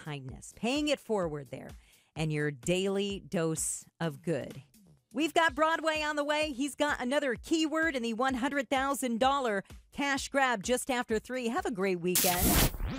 kindness, paying it forward there, and your daily dose of good. We've got Broadway on the way. He's got another keyword in the $100,000 cash grab just after 3. Have a great weekend.